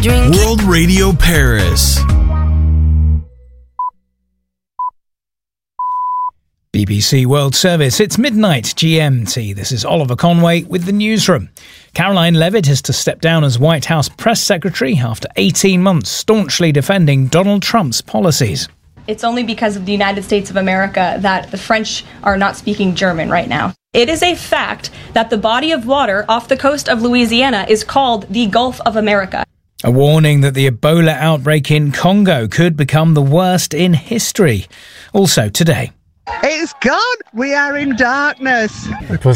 World Radio Paris. BBC World Service. It's midnight GMT. This is Oliver Conway with the newsroom. Caroline Levitt is to step down as White House press secretary after 18 months staunchly defending Donald Trump's policies. It's only because of the United States of America that the French are not speaking German right now. It is a fact that the body of water off the coast of Louisiana is called the Gulf of America. A warning that the Ebola outbreak in Congo could become the worst in history. Also today. It's gone. We are in darkness.